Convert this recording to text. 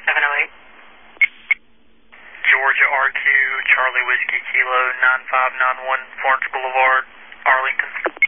708. Georgia RQ, Charlie Whiskey Kilo 9591 Florence Boulevard, Arlington.